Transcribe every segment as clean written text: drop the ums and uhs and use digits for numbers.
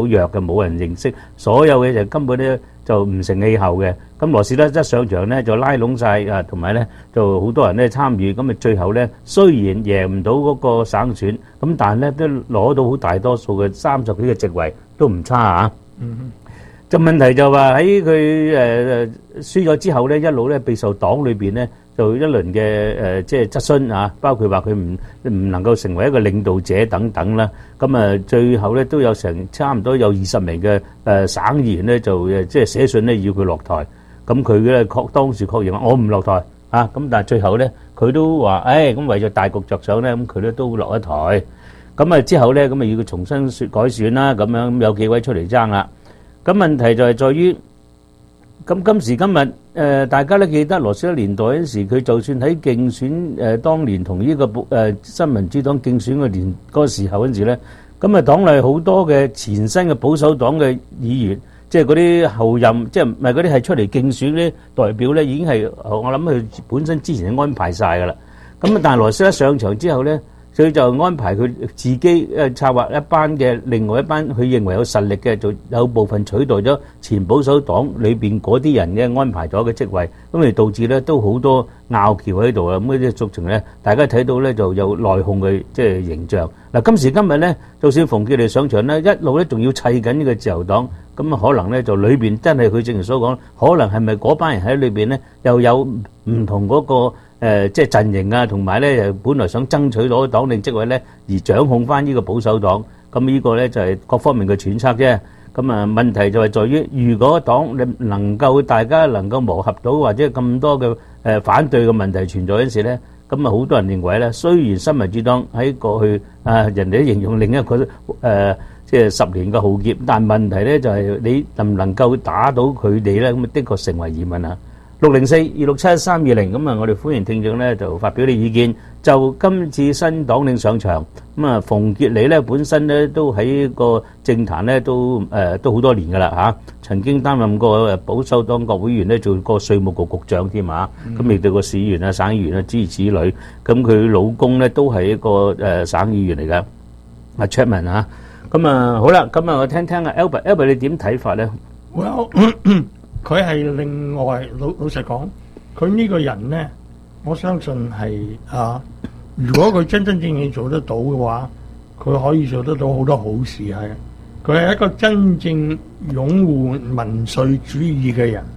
好弱嘅，冇人認識，所有嘅就根本咧就唔成氣候嘅。咁羅斯德一上場咧就拉攏晒啊，同埋咧就好多人咧參與，咁啊最後咧雖然贏唔到嗰個省選，咁但係咧都攞到好大多數嘅30幾個席位，都唔差啊。就問題就話喺佢輸咗之後咧，一路咧備受黨裏邊咧就一輪嘅即係質詢啊，包括話佢唔能夠成為一個領導者等等啦。咁啊最後咧都有成差唔多有20名嘅省議員咧就即係寫信咧要佢落台。咁佢咧當時確認話我唔落台啊。咁但係最後咧佢都話咁為咗大局着想咧，咁佢咧都落一台。咁啊之後咧咁啊要佢重新改選啦，咁樣咁有幾位出嚟爭啦。咁問題就係在於，咁今時今日大家都記得羅斯德年代嗰陣時，佢就算喺競選當年同呢個新民主黨競選嗰個時候嗰陣時咧，咁啊黨內好多嘅前身嘅保守黨嘅議員，即係嗰啲後任，即係唔係嗰啲係出嚟競選啲代表咧，已經係我諗佢本身之前安排晒㗎啦。咁啊，但係羅斯德上場之後咧，佢就安排佢自己策劃一班嘅另外一班佢認為有實力嘅，就有部分取代咗前保守黨裏邊嗰啲人嘅安排咗嘅職位，咁而導致咧都好多拗撬喺度啊！咁啲族情咧，大家睇到咧就有內訌嘅即係形象。嗱，今時今日咧，就算馮傑利上場咧，一路咧仲要砌緊呢個自由黨，咁啊可能咧就裏邊真係佢正如所講，可能係咪嗰班人喺裏邊咧又有唔同嗰個即係陣營啊，同埋咧本來想爭取攞黨領職位咧，而掌控翻呢個保守黨，咁呢個咧就係各方面嘅揣測啫。咁啊問題就係在於，如果黨你能夠大家能夠磨合到，或者咁多嘅反對嘅問題存在嗰陣時咧，咁啊好多人認為咧，雖然新民主黨喺過去人哋都形容另一個即係10年嘅浩劫，但問題咧就係你能唔能夠打到佢哋咧，咁啊的確成為疑問啊。604-267-1320，咁啊，我哋歡迎聽眾咧就發表啲意見。就今次新黨領上場，咁啊，馮傑利咧本身咧都喺個政壇咧都好多年噶啦嚇，曾經擔任過保守黨國會議員咧，做過稅務局局長添啊，咁亦對個市議員啊、省議員啊諸如此類。咁佢老公咧都係一個省議員嚟噶，阿 Chapman 啊。咁啊好啦，咁啊我聽聽阿 Albert 你點睇法咧？ Well 佢係另外老實講，佢呢個人呢，我相信係如果佢真真正正做得到嘅話，佢可以做得到好多好事係。佢係一個真正擁護民粹主義嘅人，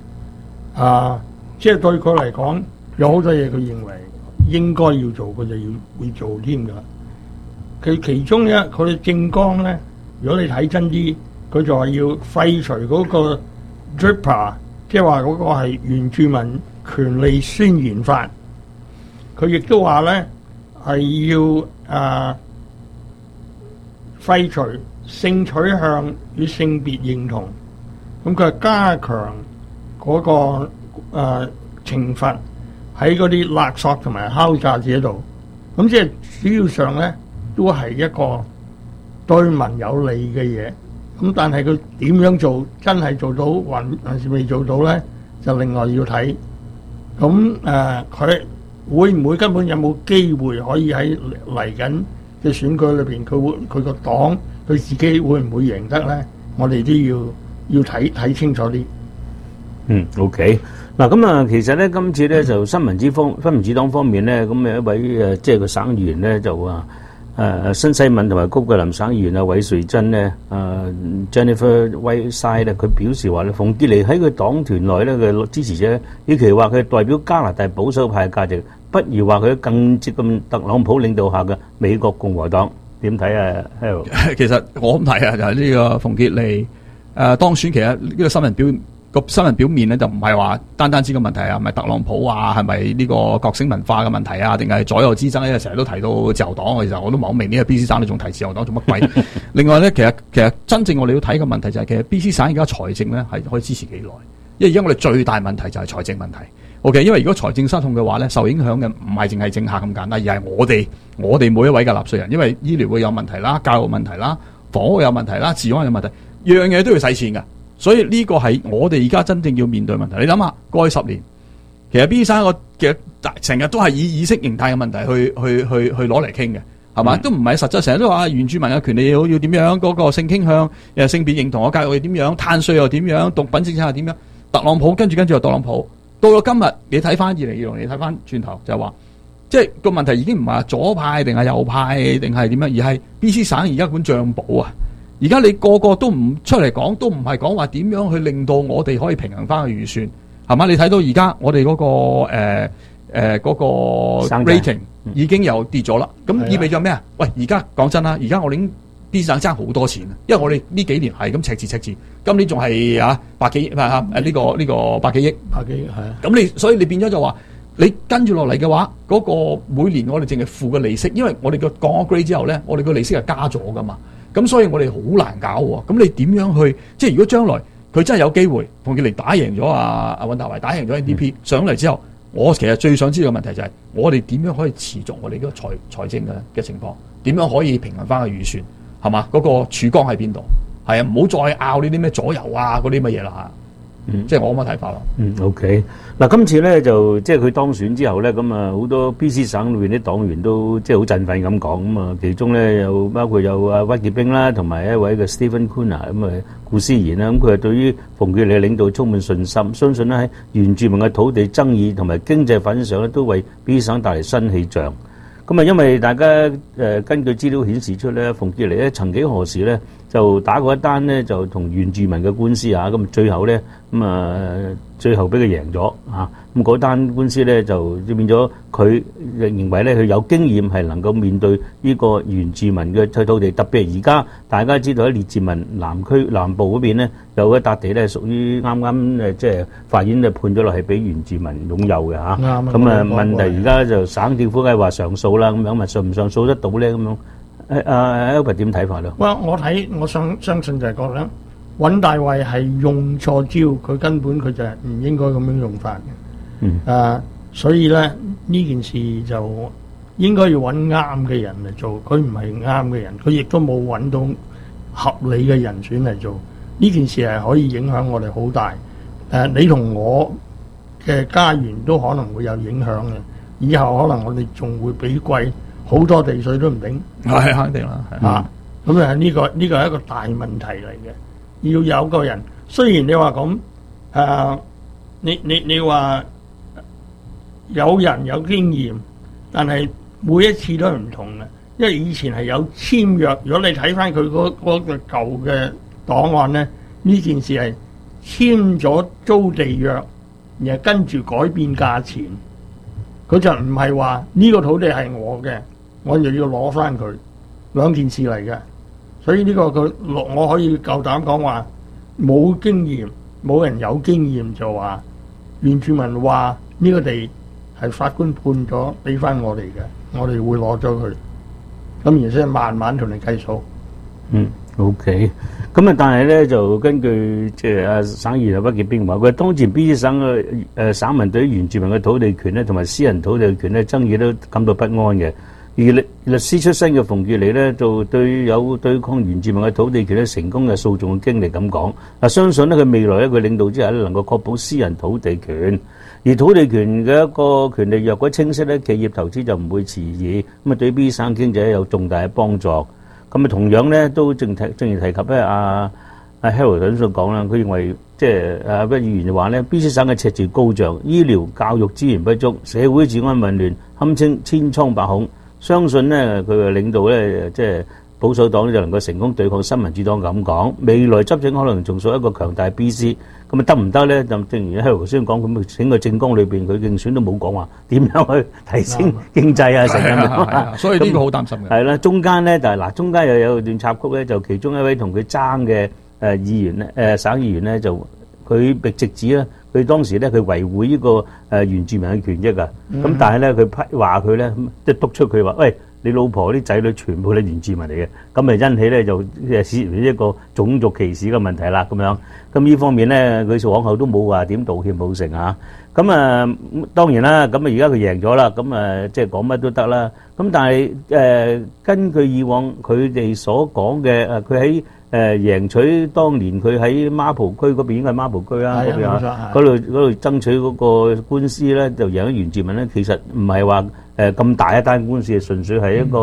即係對佢嚟講，有好多嘢佢認為應該要做，佢就要會做添㗎。佢其中佢嘅政綱呢，如果你睇真啲，佢就話要廢除嗰個DRIPA， 即係話嗰個係原住民權利宣言法。佢亦都話咧係要廢除性取向與性別認同。咁佢係加強嗰個懲罰喺嗰啲勒索同埋敲詐者度。咁即係主要上咧都係一個對民有利嘅嘢。咁但係佢點樣做，真係做到還是未做到咧？就另外要睇。咁佢會唔會根本有冇機會可以喺嚟緊嘅選舉裏邊，佢個黨佢自己會唔會贏得咧？我哋都要睇清楚啲。 OK。嗱咁啊，其實咧今次咧就新民主黨方面咧，咁一位即係個省議員咧就話。新西敏同埋高桂林省議員啊，韋瑞珍咧，Jennifer Whiteside 咧，佢表示話咧，馮傑利喺佢黨團內咧嘅支持者，與其話佢代表加拿大保守派嘅價值，不如話佢更接近特朗普領導下嘅美國共和黨。點睇啊 Harold？ 其實我咁睇啊，就係呢個馮傑利當選，其實呢個新聞表面咧就唔係話單止個問題啊，係咪特朗普啊，係咪呢個覺醒文化嘅問題啊，定係左右之爭咧？成日都提到自由黨，其實我都唔係好明呢個 BC 省你仲提自由黨做乜鬼？另外咧，其實真正我哋要睇嘅問題就係，其實 BC 省而家財政咧係可以支持幾耐？因為而家我哋最大問題就係財政問題。OK， 因為如果財政失控嘅話咧，受影響嘅唔係淨係政客咁簡單，而係我哋每一位嘅納稅人，因為醫療會有問題啦，教育問題啦，房屋有問題啦，治安有問題，樣嘢都要使錢㗎。所以呢個係我哋而家真正要面對嘅問題。你諗下，過去10年，其實 BC 省其實成日都係以意識形態嘅問題去攞嚟傾嘅係嘛？都唔係實質，成日都話原住民嘅權利要點樣，嗰個性傾向、性別認同嘅教育要點樣，碳稅又點樣，毒品政策又點樣。特朗普跟住又特朗普，到咗今日你睇翻2020，你睇翻轉頭就係話，即係個問題已經唔係左派定係右派定係點樣，而係 BC 省而家管帳簿啊！而家你個個都唔出嚟講，都唔係講話點樣去令到我哋可以平衡翻個預算，係嘛？你睇到而家我哋嗰個 rating 已經又跌咗啦，咁意味咗咩啊？喂，而家講真啦，而家我哋已經 BC 省爭好多錢啊，因為我哋呢幾年係咁赤字，今年仲係百幾億呢個百幾億係啊。 咁所以你變咗就話，你跟住落嚟嘅話，嗰個每年我哋淨係付嘅利息，因為我哋個降咗 grade 之後咧，我哋個利息係加咗噶嘛，咁所以我哋好難搞喎。咁你點樣去？即係如果將來佢真係有機會同佢哋打贏咗阿尹達維，打贏咗 NDP 上嚟之後，我其實最想知道嘅問題就係，我哋點樣可以持續我哋嗰個財政嘅情況？點樣可以平衡翻個預算？係嘛？嗰個曙光喺邊度？係啊，唔好再拗呢啲咩左右啊嗰啲乜嘢啦嚇。即係我咁嘅睇法咯。 OK。嗱，今次咧就即係佢當選之後咧，咁啊好多 BC 省裏邊啲黨員都即係好振奮咁講，咁啊其中咧有包括有屈傑冰啦，同埋一位嘅 Stephen Kuna 咁啊顧思賢啦，咁佢係對於馮傑利領導充滿信心，相信咧喺原住民嘅土地爭議同埋經濟發展上咧，都為 BC 省帶嚟新氣象。咁啊，因為大家根據資料顯示出咧，馮傑利咧曾幾何時咧就打過一單咧就同原住民嘅官司啊，咁最後咧最後俾佢贏咗啊！咁嗰單官司咧就變咗佢認為咧佢有經驗係能夠面對呢個原住民嘅土地，特別係而家大家知道喺列治文南部嗰邊咧有一笪地咧屬於啱啱即係法院就判咗落係俾原住民擁有嘅嚇。咁啊問題而家就省政府梗係話上訴啦，咁樣咪上唔上訴得到咧？咁樣Albert 點睇法咧？ 我相信就係覺得尹大維係用錯招，佢根本佢就係唔應該咁樣用法嘅。所以咧呢件事就應該要揾啱嘅人嚟做，佢唔係啱嘅人，佢亦都冇揾到合理嘅人選嚟做。呢件事係可以影響我哋好大。你同我嘅家園都可能會有影響嘅。以後可能我哋仲會比貴好多地稅都唔定。 係肯定啦。 咁啊呢個係一個大問題嚟嘅。要有個人，雖然你話咁，你話有人有經驗，但係每一次都係唔同嘅，因為以前係有簽約。如果你睇翻佢嗰個舊嘅檔案咧，呢件事係簽咗租地約，然後跟住改變價錢，佢就唔係話呢個土地係我嘅，我就要攞翻佢，兩件事嚟嘅。所以呢個我可以夠膽講話冇經驗，冇人有經驗就話原住民話呢個地係法官判咗俾翻我哋嘅，我哋會攞咗佢，咁然之後慢慢同你計數。 OK。咁啊，但係咧就根據即係阿省議員屈傑冰話，佢當前 BC 省嘅省民對於原住民嘅土地權咧，同埋私人土地權咧爭議都感到不安嘅。而律師出身嘅馮傑利咧，就對有對抗原住民嘅土地權咧成功嘅訴訟嘅經歷咁講。相信咧佢未來咧佢領導之下咧能夠確保私人土地權，而土地權嘅一個權利若果清晰咧，企業投資就唔會遲疑，咁啊對 BC 省經濟有重大嘅幫助。咁啊同樣咧都正如提及咧阿 Harold 所講啦，佢認為即係屈議員就話咧 BC 省嘅赤字高漲，醫療教育資源不足，社會治安混亂，堪稱千瘡百孔。相信咧佢嘅領導咧，即係保守黨就能夠成功對抗新民主黨咁講。未來執政可能仲屬一個強大 BC， 咁啊得唔得咧？就正如喺頭先講，咁整個政綱裏邊佢競選都冇講話點樣去提升經濟啊成咁。 所以呢個好擔心嘅。 係啦，中間咧就係嗱，中間又有段插曲咧，就其中一位同佢爭嘅議員咧，省議員咧就佢被直指咧。佢當時咧，佢維護呢個原住民嘅權益啊，咁但係咧，佢話佢咧，即係督促佢話：喂，你老婆啲仔女全部都原住民嚟嘅，咁咪因起咧就涉及一個種族歧視嘅問題啦，咁樣。咁呢方面咧，佢往後都冇話點道歉冇成啊。咁啊，當然啦，咁啊而家佢贏咗啦，咁啊即係講乜都得啦。咁但係根據以往佢哋所講嘅佢喺贏取當年佢喺孖蒲區嗰邊，應該係孖蒲區啦，嗰度爭取嗰個官司咧，就贏咗原住民咧。其實唔係話咁大一單官司，純粹係一個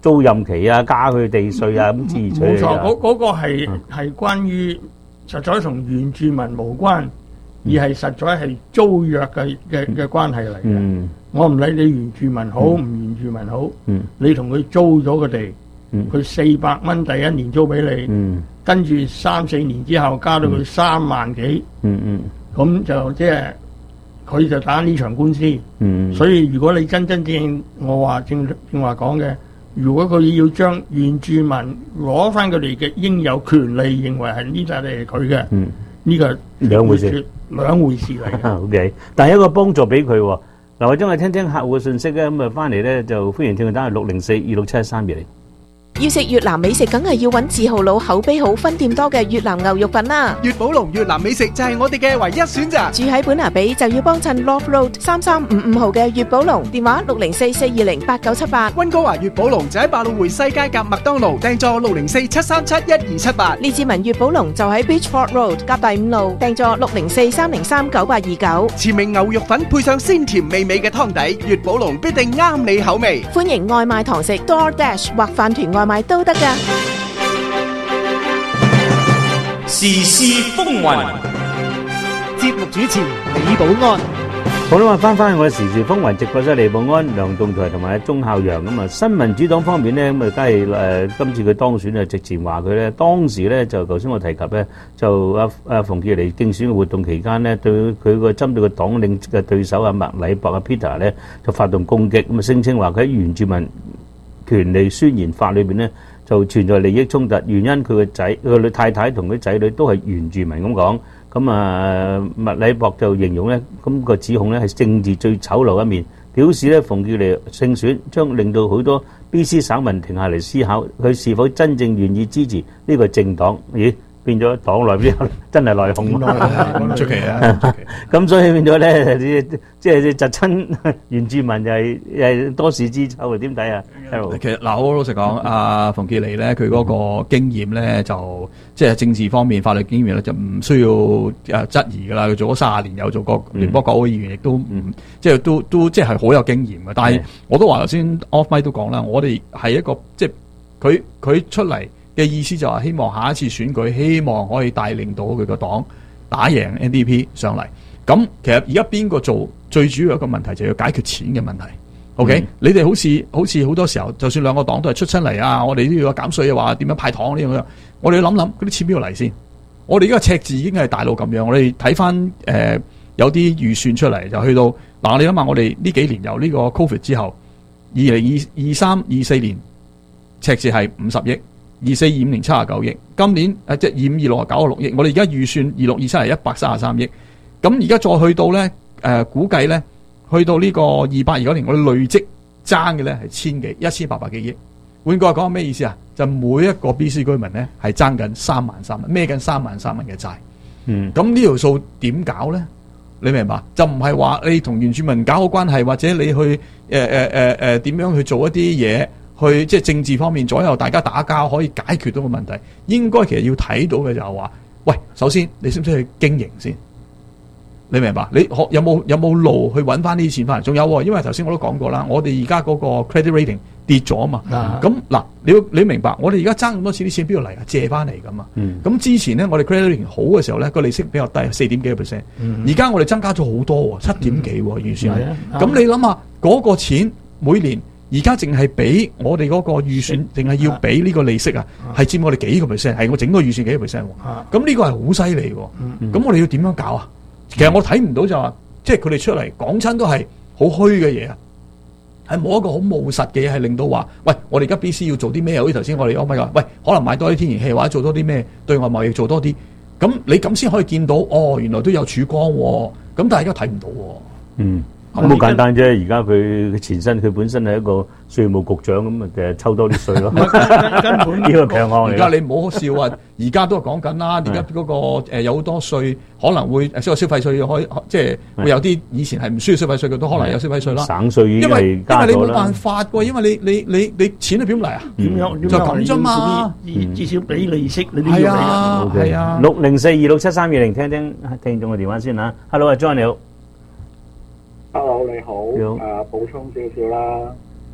租賃期啊，加佢地稅啊，咁諸如此類冇錯， 啊。 嗰個係關於實在同原住民無關，而係實在係租約嘅關係嚟嘅。 嗯我唔理你原住民好唔原住民好， 嗯你同佢租咗個地， 嗯佢400蚊第一年租俾你， 嗯跟住3-4年之後加到佢3萬幾， 嗯咁就即係佢就打呢場官司。 嗯， 所以如果你真正我話正話講嘅，如果佢要將原住民攞翻佢哋嘅應有權利，認為係呢笪地係佢嘅，呢個兩回事， 兩回事嚟嘅。 OK，但係一個幫助俾佢喎。嗱，我將我聽聽客戶嘅信息咧，咁啊翻嚟咧就歡迎聽佢打去604-267-1320。 要食越南美食，梗係要揾字號佬口碑好、分店多嘅越南牛肉粉啦。 粵寶龍越南美食就係我哋嘅唯一選擇。 住喺本拿比就要幫襯 Love Road 3355號嘅粵寶龍，電話604-420-8978。 溫哥華粵寶龍就喺百老匯西街夾麥當勞，訂座604-737-1278。 列治文粵寶龍就喺 Beachford Road 夾第5路，訂座604-303-9829。 馳名牛肉粉配上鮮甜美味嘅湯底，粵寶龍必定啱你口味。 歡迎外賣堂食 DoorDash 或飯團外賣都得㗎。 時事風雲， 節目主持李寶安。 好啦，翻我哋時事風雲直播室，李寶安、梁棟才同埋鐘孝陽咁啊。新民主黨方面咧，咁啊，梗係今次佢當選啊，直前話佢咧，當時咧就頭先我提及咧，就阿馮傑尼競選嘅活動期間咧，對佢個針對個黨領嘅對手阿麥禮博阿 Peter 咧，就發動攻擊，咁啊聲稱話佢喺原住民權利宣言法裏邊咧就存在利益衝突，原因佢個仔佢太太同佢仔女都係原住民咁講。咁啊，麥禮博就形容咧，咁個指控咧係政治最醜陋一面，表示咧馮傑尼勝選將令到好多 BC 省民停下嚟思考，佢是否真正願意支持呢個政黨？咦，變咗黨內邊真係內訌唔出奇啊！ 咁所以變咗咧，即係窒親原住民又係多事之秋啊？點睇啊？ 其實嗱，好老實講，阿馮傑尼咧，佢嗰個經驗咧，就即係政治方面、法律經驗咧，就唔需要質疑噶啦。佢做咗30年，有做過聯邦國會議員，亦都唔即係都即係好有經驗嘅。但係我都話頭先 off mic 都講啦，我哋係一個即係佢出嚟嘅意思就係希望下一次選舉，希望可以帶領到佢個黨打贏 NDP 上嚟。咁其實而家邊個做最主要一個問題就要解決錢嘅問題。OK，你哋好似好多時候，就算兩個黨都係出親嚟啊，我哋都要減稅啊，話點樣派糖呢樣，我哋要諗嗰啲錢邊度嚟先？我哋而家赤字已經係大到咁樣，我哋睇翻有啲預算出嚟就去到嗱，你諗下我哋呢幾年由呢個 Covid 之後，2023、24年赤字係50億。24、25年79億，今年即係25、26、96億，我哋而家預算26、27係133億，咁而家再去到咧估計咧，去到呢個28、29年，我哋累積爭嘅咧係1800幾億。換句話講咩意思啊？就每一個 BC 居民咧係爭緊3萬3蚊，孭緊3萬3蚊嘅債。咁呢條數點搞咧？你明白？就唔係話你同原住民搞好關係，或者你去點樣去做一啲嘢。去即係政治方面左右大家打交可以解決到個問題，應該其實要睇到嘅就係話，喂，首先你識唔識去經營先？你明白？你有冇路去揾翻呢啲錢翻嚟？仲有，因為頭先我都講過啦，我哋而家嗰個 credit rating 跌咗啊嘛。咁嗱，你明白？我哋而家爭咁多錢，啲錢邊度嚟啊？借翻嚟噶嘛。咁之前咧，我哋 credit rating 好嘅時候咧，個利息比較低，4點幾個 percent。而家我哋增加咗好多，7點幾預算。咁你諗下嗰個錢每年。而家淨係俾我哋嗰個預算，淨係要俾呢個利息啊，係佔我哋幾個 percent，係我整個預算幾個 percent。咁呢個係好犀利喎。咁我哋要點樣搞啊？其實我睇唔到就話，即係佢哋出嚟講親都係好虛嘅嘢啊，係冇一個好務實嘅嘢，係令到話，喂，我哋而家 BC 要做啲咩？好似頭先我哋講喂，可能買多啲天然氣，或者做多啲咩對外貿易做多啲。咁你咁先可以見到，哦，原來都有曙光喎。咁但係而家睇唔到喎。 咁好簡單啫！而家佢前身佢本身係一個稅務局長咁啊，抽多啲稅咯。 根本呢個強項嚟。 而家你唔好笑啊！而家都係講緊啦。而家嗰個有好多稅可能會消費稅可以即係會有啲以前係唔需要消費稅嘅都可能有消費稅啦。 省稅已經係加咗啦。 因為你冇辦法喎，因為你錢係點嚟啊？ 點樣就咁啫嘛。 至少俾利息你都要俾啊。係啊。 604-267-320，聽聽聽眾嘅電話先嚇。Hello， 阿 John 你好。 Hello， 你好。 你好。 補充少少啦。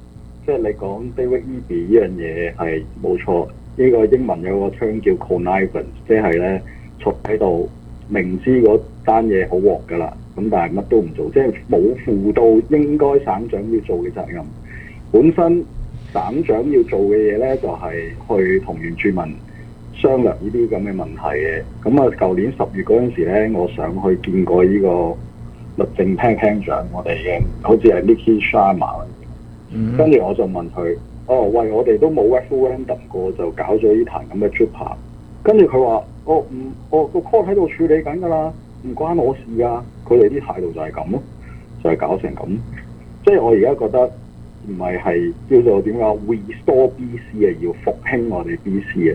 即係你講 David Eby 呢樣嘢係冇錯，呢個英文有個 term 叫 connivance， 即係咧坐喺度明知嗰單嘢好鑊㗎啦，咁但係乜都唔做，即係冇負到應該省長要做嘅責任。本身省長要做嘅嘢咧，就係去同原住民商量呢啲咁嘅問題嘅。咁啊，舊年10月嗰陣時咧，我上去見過呢個律政廳長，我哋嘅好似係 Nikki Sharma。跟住我就問佢：哦，喂，我哋都冇 referendum 過，就搞咗呢壇咁嘅 tripper。跟住佢話：個 court 喺度處理緊㗎啦，唔關我事㗎。佢哋啲態度就係咁咯，就係搞成咁。即係我而家覺得唔係叫做點講 restore BC 啊，要復興我哋 BC 啊。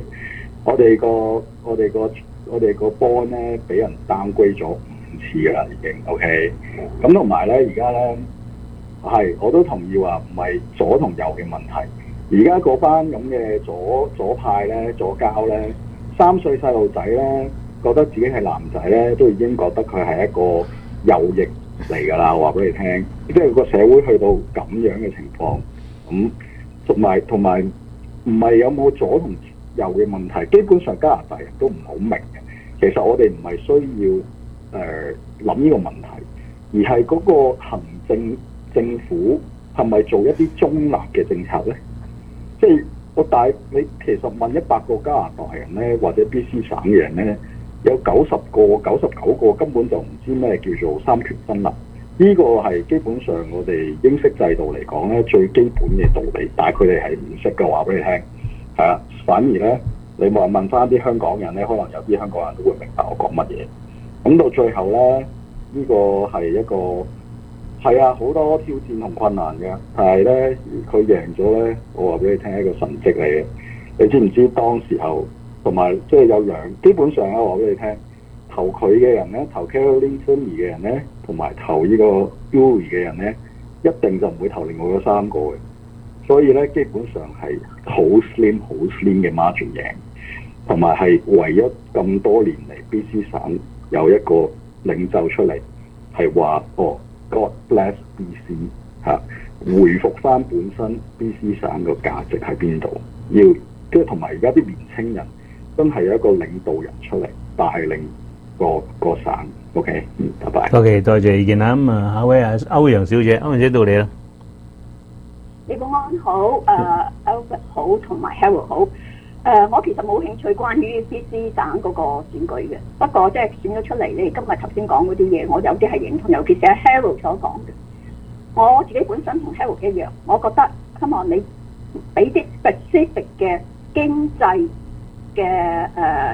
我哋個 bond 咧俾人 downgrade 咗5次㗎啦，已經 OK。咁同埋咧，而家咧。係，我都同意話唔係左同右嘅問題。而家嗰班咁嘅左派咧、左膠咧，3歲細路仔咧，覺得自己係男仔咧，都已經覺得佢係一個右翼嚟㗎啦。我話俾你聽，即係個社會去到咁樣嘅情況，咁同埋唔係有冇左同右嘅問題，基本上加拿大人都唔好明嘅。其實我哋唔係需要諗呢個問題，而係嗰個行政府係咪做一啲中立嘅政策呢？即係你其實問100個加拿大人呢，或者 BC 省嘅人呢，有90個、99個根本就唔知咩叫做三權分立。呢個係基本上我哋英式制度嚟講呢，最基本嘅道理，但係佢哋係唔識嘅，話俾你聽。係啊，反而呢，你問翻啲香港人呢，可能有啲香港人都會明白我講乜嘢。咁到最後呢，呢個係一個。係啊，好多挑戰同困難嘅，但係咧佢贏咗咧，我話俾你聽係一個神蹟嚟嘅。你知唔知當時候同埋即係有兩，基本上咧我話俾你聽，投佢嘅人咧，投 Caroline Turney 嘅人咧，同埋投呢個 Uri 嘅人咧，一定就唔會投另外嗰3個嘅。所以咧基本上係好 slim 嘅 margin 贏，同埋係唯一咁多年嚟 BC 省有一個領袖出嚟係話God bless BC 回復翻本身 BC 省個價值喺邊度？跟住同埋而家啲年青人真係有一個領導人出嚟帶領個省。OK， 拜拜。 OK， 多謝意見啦。咁啊，下位歐陽小姐，歐陽小姐到你啦。 李保安好，Albert 好，同埋 Harold 好。我其實冇興趣關於 BC 省嗰個選舉嘅，不過即係選咗出嚟，你今日頭先講嗰啲嘢，我有啲係認同，尤其是係 Harold 所講嘅。我自己本身同 Harold 一樣，我覺得希望你俾啲 specific 嘅經濟嘅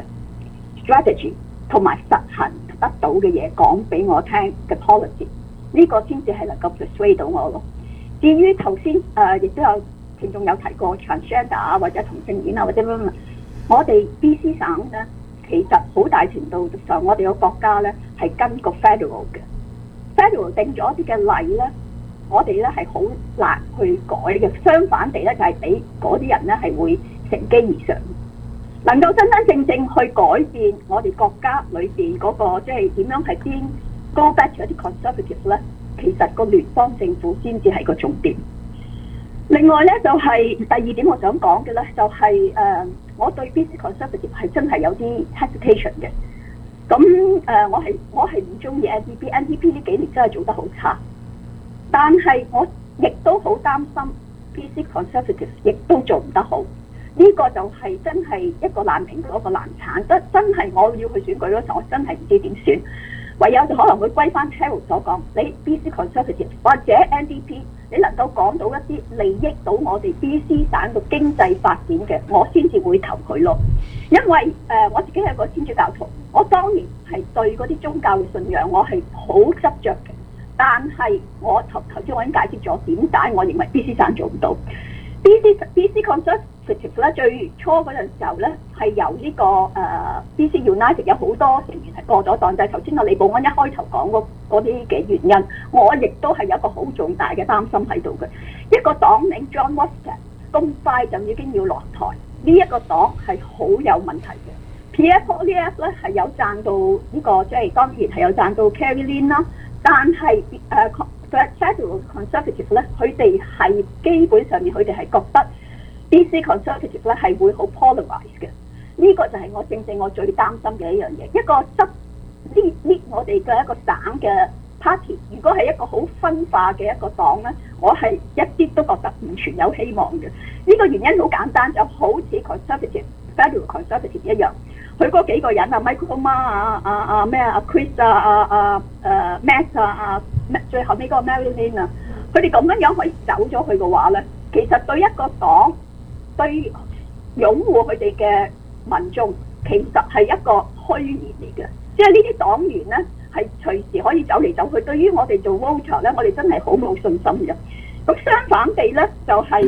strategy 同埋實行得到嘅嘢講俾我聽嘅 policy， 呢個先至係能夠 persuade 到我咯。至於頭先亦都有聽眾有提過 transgender 啊，或者同性戀啊，或者乜，我哋 BC 省咧，其實好大程度上，我哋個國家咧係跟個 federal 嘅 federal 定咗一啲嘅例咧，我哋咧係好難去改嘅。相反地咧，就係俾嗰啲人咧係會乘機而上，能夠真真正正去改變我哋國家裏邊嗰個即係點樣係邊 go back to 一啲 conservative 咧，其實個聯邦政府先至係個重點。另外咧就係第二點我想講嘅咧，就係我對 BC Conservative 係真係有啲 hesitation 嘅。咁我係唔中意 NDP 呢幾年真係做得好差，但係我亦都好擔心 BC Conservative 亦都做唔得好。呢個就係真係一個難明嗰個難產，真係我要去選舉嗰時候，我真係唔知點選。唯有就可能會歸翻 Harold 所講，你 BC Conservative 或者 NDP， 你能夠講到一啲利益到我哋 BC 省嘅經濟發展嘅，我先至會投佢咯。因為我自己係個天主教徒，我當然係對嗰啲宗教嘅信仰我係好執着嘅。但係我頭先我已經解釋咗點解我認為 BC 省做唔到。BC Conservative 咧最初嗰陣時候咧係由呢個BC United 有好多成員係過咗檔，就係頭先個李保安一開頭講嗰啲嘅原因，我亦都係有一個好重大嘅擔心喺度嘅。一個黨領 John Watson 咁快就已經要落台，呢一個黨係好有問題嘅。Pierre Poilievre 咧係有讚到呢個，即係當然係有讚到 Carrie Lim 啦，但係 Federal Conservative 咧，佢哋係基本上面佢哋係覺得 BC Conservative 咧係會好 polarise 嘅。呢個就係我正我最擔心嘅一樣嘢。一個我哋嘅一個省嘅 party， 如果係一個好分化嘅一個黨咧，我係一啲都覺得唔存有希望嘅。呢個原因好簡單，就好似 Federal Conservative 一樣，佢嗰幾個人啊 ，Michael Ma Chris Matt 最後尾嗰個 Marilyn 啊，佢哋咁樣可以走咗去嘅話咧，其實對一個黨對擁護佢哋嘅民眾，其實係一個虛擬嚟嘅。即係呢啲黨員咧，係隨時可以走嚟走去。對於我哋做 voter 咧，我哋真係好冇信心嘅。咁相反地咧，就係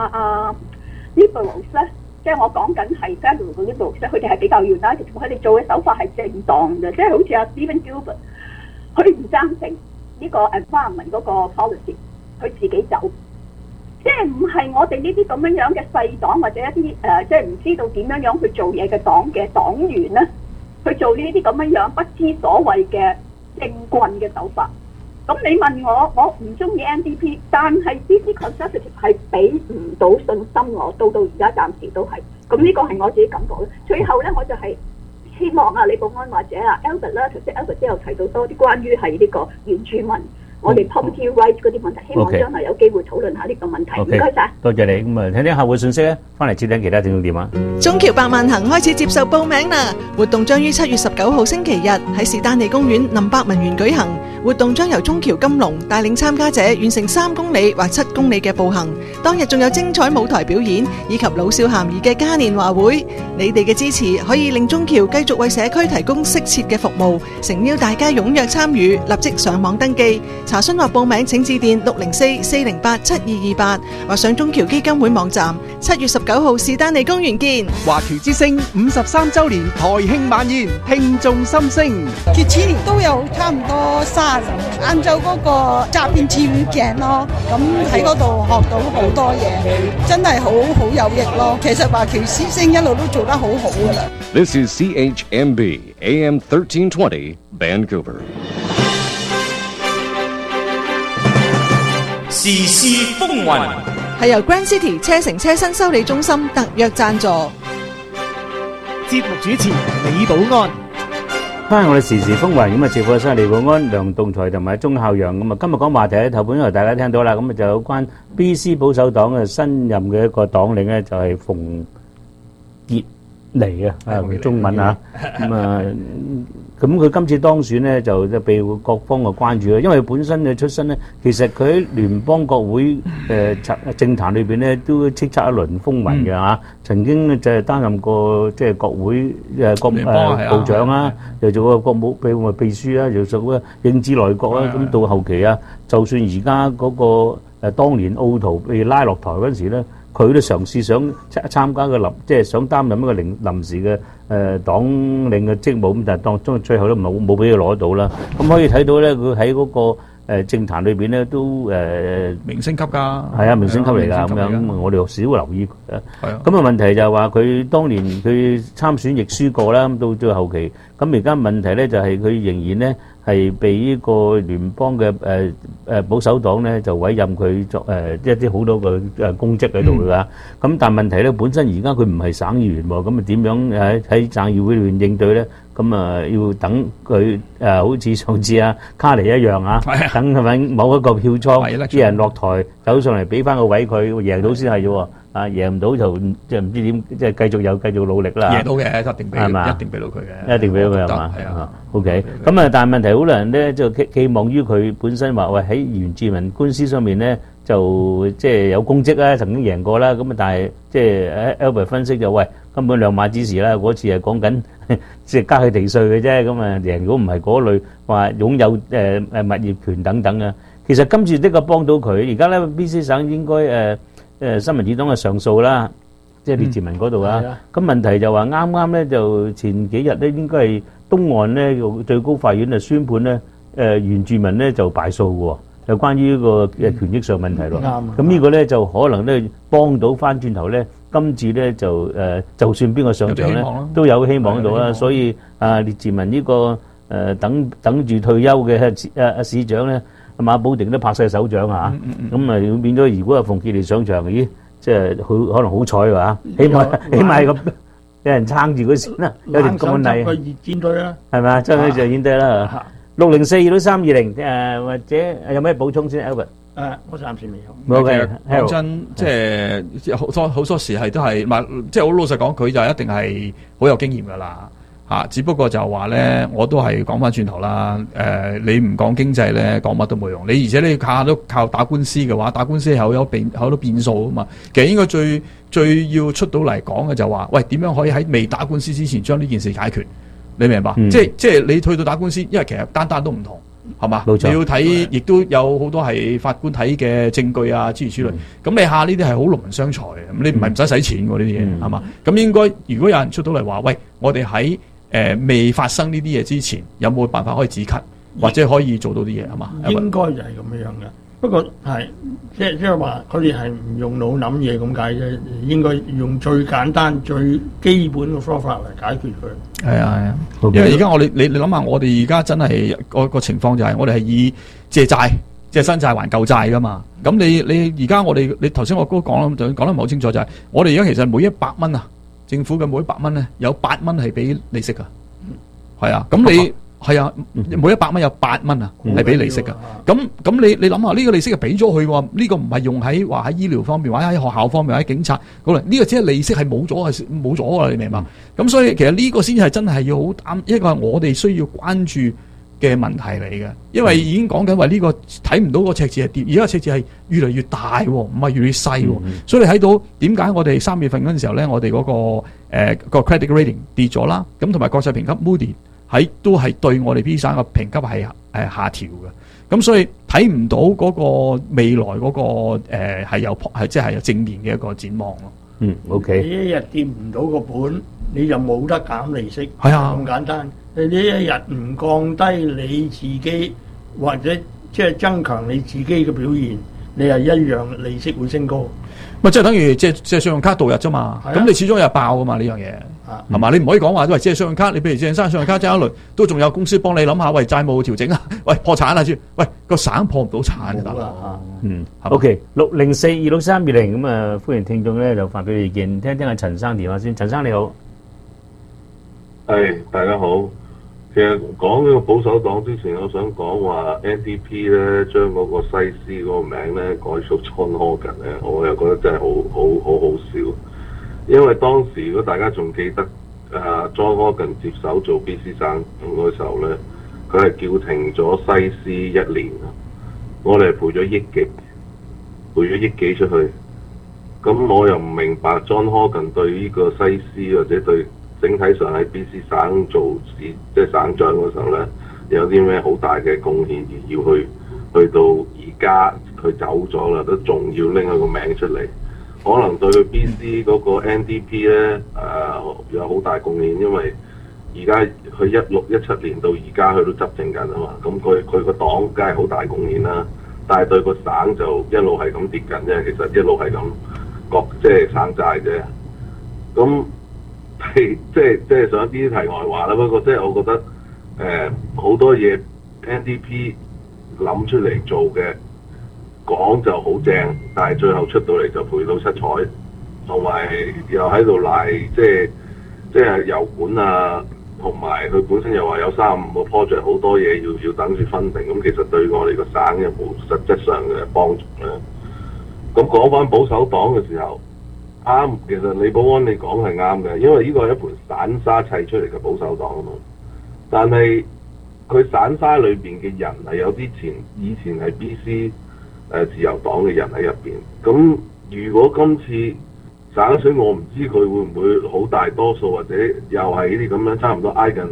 Liberals 咧，即係我講緊係 Federal 嘅 Liberals 咧，佢哋係比較 united， 佢哋做嘅手法係正當嘅。即係好似阿 Stephen Gilbert，佢唔贊成呢個 environment 嗰個 policy， 佢自己走。即係唔係我哋呢啲咁樣嘅細黨或者一啲即係唔知道點樣去做嘢嘅黨員咧，去做呢啲咁樣不知所謂嘅政棍嘅手法。咁你問我唔中意 NDP， 但係 BC Conservative 係俾唔到信心我，到而家暫時都係。咁呢個係我自己感覺咧。最後咧，我就係希望李寶安或者Albert 啦，頭先 Albert 之後提到多啲關於係呢個原住民。我哋 property rights 嗰啲問題，希望將來有機會討論下呢個問題。唔該晒， 多謝你。咁啊，聽聽客戶信息咧，翻嚟接聽其他聽眾電話。 中橋百萬行開始接受報名啦！活動將於7月19號星期日喺士丹利公園林百文園舉行。活動將由中橋金龍帶領參加者完成3公里或7公里嘅步行。當日仲有精彩舞台表演以及老少咸宜嘅嘉年華會。你哋嘅支持可以令中橋繼續為社區提供適切嘅服務。誠邀大家踴躍參與，立即上網登記。查詢或報名請致電604-408-7228或上中橋基金會網站。7月19號士丹利公園見。 華僑之聲53週年台慶晚宴，聽眾心聲。 佢次年都有差唔多30人，晏晝嗰個側邊跳鏡咯，咁喺嗰度學到好多嘢，真係好有益咯。其實華僑之聲一路都做得好好噶啦。 This is CHMB AM 1320 Vancouver。 時事風雲係由 Grand City 車城車身修理中心特約贊助。 節目主持李寶安。 翻我哋時事風雲咁啊，接貨犀利保安、梁棟才同埋鐘孝陽咁啊。今日講話題咧，頭本因為大家聽到啦，咁啊就有關 BC 保守黨嘅新任嘅一個黨領咧，就係馮傑尼啊，中文啊，咁佢今次當選咧就被各方嘅關注啦，因為本身嘅出身咧，其實佢喺聯邦國會政壇裏邊咧都叱咤一輪風雲嘅嚇，曾經咧就係擔任過即係國會部長啦，又做過國務秘書啦，又做過英治內閣啦，咁到後期啊，就算而家嗰個當年奧圖被拉落台嗰陣時咧，佢都嘗試想參加即係想擔任一個臨時嘅黨領嘅職務，咁但係當中最後都冇俾佢攞到啦。咁可以睇到咧，佢喺嗰個政壇裏邊咧都明星級㗎， 係啊，明星級嚟㗎咁樣。我哋少留意佢啊。咁啊問題就係話佢當年佢參選亦輸過啦，咁到最後期，咁而家問題咧就係佢仍然咧係被呢個聯邦嘅保守黨咧就委任佢作一啲好多嘅公職喺度㗎。咁但係問題咧，本身而家佢唔係省議員喎，咁啊點樣喺省議會裏邊應對咧？咁啊要等佢好似上次卡尼一樣啊，等佢揾某一個票倉啲人落台走上嚟俾翻個位佢，贏到先係啫喎。贏唔到就即係唔知點，即係繼續努力啦。 贏到嘅一定俾，一定俾到佢嘅， 一定俾到佢係嘛？ 係啊。 OK，咁啊，但係問題好多人咧就寄望於佢本身話喂喺原住民官司上面咧就即係有功績啦，曾經贏過啦。咁啊，但係即係 Albert 分析就喂根本兩碼子事啦。嗰次係講緊即係加佢地稅嘅啫。咁啊贏，如果唔係嗰類話擁有物業權等等啊，其實今次的確幫到佢。而家咧 BC 省應該新民主黨嘅上訴啦，即係列治文嗰度啊。咁問題就話啱啱咧就前幾日咧應該係東岸咧最高法院就宣判咧原住民咧就敗訴嘅喎，就關於呢個權益上問題咯。咁呢個咧就可能咧幫到翻轉頭咧，今次咧就算邊個上場咧都有希望到啦。所以列治文呢個等住退休嘅市長咧。 馬寶定都拍晒手掌啊，咁啊變咗如果係馮傑利上場，咦，即係佢可能好彩喎，起碼咁有人撐住佢先啦，有條咁嘅禮， 個熱戰隊啦， 係咪？真係就熱戰隊啦。604-2320或者有咩補充先 ，Albert？ 我暫時未有。 其實講真，即係好多時係都係，即係好老實講，佢就一定係好有經驗噶啦嚇。只不過就話咧，我都係講翻轉頭啦。你唔講經濟咧，講乜都冇用。而且你下下都靠打官司嘅話，打官司係有好多變數啊嘛。其實應該最要出到嚟講嘅就話，喂，點樣可以喺未打官司之前將呢件事解決？你明白？即係你去到打官司，因為其實單都唔同。係嘛？你要睇，亦都有好多係法官睇嘅證據啊，諸如此類。咁你下呢啲係好勞民傷財嘅，咁你唔係唔使錢喎呢啲嘢，係嘛？咁應該如果有人出到嚟話，喂，我哋喺未發生呢啲嘢之前，有冇辦法可以止咳，或者可以做到啲嘢係嘛？ 應該就係咁樣嘅。不過係即係話，佢哋係唔用腦諗嘢咁解啫，應該用最簡單、最基本嘅方法嚟解決佢。 係啊，因為而家你諗下，我哋而家真係個情況就係，我哋係以借債、借新債還舊債噶嘛。咁你而家你頭先我都講得唔係好清楚，就係我哋而家其實每100蚊啊，政府嘅每100蚊咧有8蚊係俾利息噶，係啊，咁你。係啊，每100蚊有8蚊啊，係俾利息噶。咁你諗下，呢個利息係俾咗佢喎，呢個唔係用喺話喺醫療方面，或者喺學校方面，或者警察嗰度，呢個只係利息係冇咗啊！你明白？咁所以其實呢個先係真係要好擔，一個係我哋需要關注嘅問題嚟嘅，因為已經講緊話呢個睇唔到個赤字係跌，而家赤字係越嚟越大，唔係越嚟越細。所以你睇到點解我哋3月份嗰陣時候咧，我哋嗰個 credit rating 跌咗啦，咁同埋國際評級 Moody。都係對我哋 B 省嘅評級係下調嘅，咁所以睇唔到嗰個未來嗰個係即係有正面嘅一個展望咯。 OK。 你一日掂唔到個本，你就冇得減利息。 係啊， 咁簡單。你一日唔降低你自己，或者即係增強你自己嘅表現，你係一樣利息會升高。 咪即係等於借信用卡度日啫嘛，咁你始終有爆噶嘛呢樣嘢，係嘛？你唔可以講話喂借信用卡，你譬如借信用卡借一輪，都仲有公司幫你諗下，喂債務調整啊，喂破產啊先，喂個省破唔到產嘅大佬。 OK， 604-2320咁啊，歡迎聽眾咧就發表意見，聽聽阿陳生電話先。陳生你好， 係大家好。其實講呢個保守黨之前，我想講話 NDP 咧將嗰個西施嗰個名咧改做 John Horgan 咧，我又覺得真係好笑。因為當時如果大家仲記得John Horgan 接手做 BC 省嗰時候咧，佢係叫停咗西施1年，我哋係賠咗億幾出去。咁我又唔明白 John Horgan 對呢個西施或者對整體上喺 BC 省做市即係省長嗰時候咧，有啲咩好大嘅貢獻，而要去到而家佢走咗啦，都仲要拎佢個名出嚟，可能對 BC 嗰個 NDP 咧有好大貢獻，因為而家佢16-17年到而家佢都執政緊啊嘛，咁佢個黨梗係好大貢獻啦，但係對個省就一路係咁跌緊啫，其實一路係咁即係省債啫，咁。即係想啲題外話啦，不過即係我覺得好多嘢 NDP 諗出嚟做嘅講就好正，但係最後出到嚟就賠到七彩，同埋又喺度賴即係油管啊，同埋佢本身又話有35個 project 好多嘢要等住分定，咁其實對我哋個省有冇實質上嘅幫助咧？咁講翻保守黨嘅時候。啱，其實李寶安你講係啱嘅，因為呢個係一盤散沙砌出嚟嘅保守黨啊嘛。但係佢散沙裏邊嘅人係有啲以前係 BC 自由黨嘅人喺入邊。咁如果今次省選，我唔知佢會唔會好大多數，或者又係呢啲咁樣差唔多挨近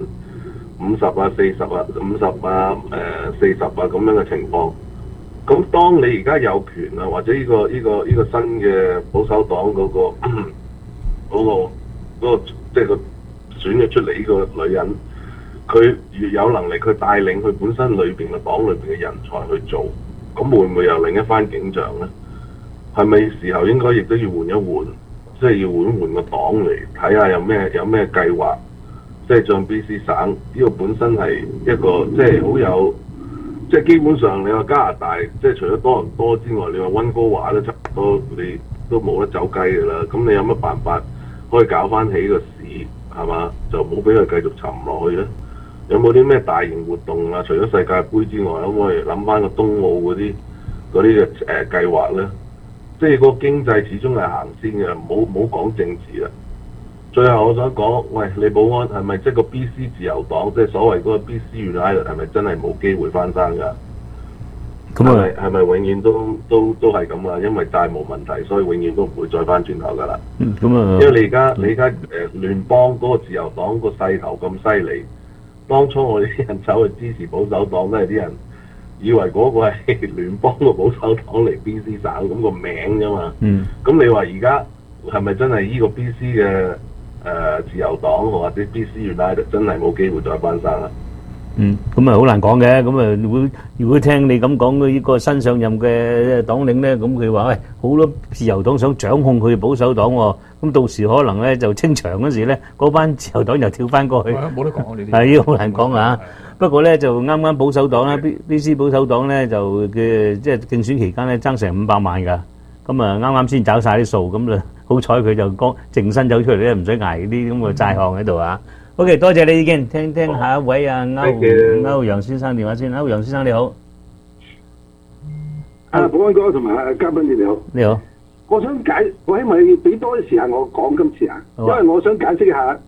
50啊、40啊、50啊、40啊咁樣嘅情況。咁當你而家有權啊，或者呢個新嘅保守黨嗰個即係個選咗出嚟呢個女人，佢越有能力，佢帶領佢本身裏邊嘅黨裏邊嘅人才去做，咁會唔會有另一番景象咧？係咪時候應該亦都要換一換，即係要換個黨嚟睇下有咩計劃，即係將 BC 省呢個本身係一個即係好有即係基本上你話加拿大，即係除咗多倫多之外，你話溫哥華都差唔多，你都冇得走雞㗎啦。咁你有乜辦法可以搞翻起個市係嘛？就唔好俾佢繼續沉落去咧。有冇啲咩大型活動啊？除咗世界盃之外，可唔可以諗翻個冬奧嗰啲嘅計劃咧？即係個經濟始終係行先嘅，唔好講政治啦。最後我想講，喂，李寶安係咪即係個 BC 自由黨，即係所謂嗰個 BC United 係咪真係冇機會翻生㗎？咁係咪永遠都係咁啊？因為債務問題，所以永遠都唔會再翻轉頭㗎啦。因為你而家聯邦嗰個自由黨個勢頭咁犀利，當初我哋啲人走去支持保守黨，都係啲人以為嗰個係聯邦個保守黨嚟 BC 省咁個名啫嘛。咁你話而家係咪真係呢個 BC 嘅自由黨或者 BC United 真係冇機會再翻生啊？ 咁啊好難講嘅。咁啊如果聽你咁講呢個新上任嘅黨領咧，咁佢話喂好多自由黨想掌控佢保守黨喎，咁到時可能咧就清場嗰時咧，嗰班自由黨又跳翻過去。 冇得講呢啲。 係呢個好難講啊！不過咧就啱啱保守黨咧 BC 保守黨咧就嘅即係競選期間咧爭成500萬㗎，咁啊啱啱先找晒啲數，咁就好彩佢就剛淨身走出嚟咧，唔使捱啲咁嘅債項喺度啊！OK， 多謝你意見，聽下一位啊歐陽先生電話先。歐陽先生你好。 保安哥同埋嘉賓你好。你好。我希望你俾多啲時間我講今次啊，因為我想解釋一下，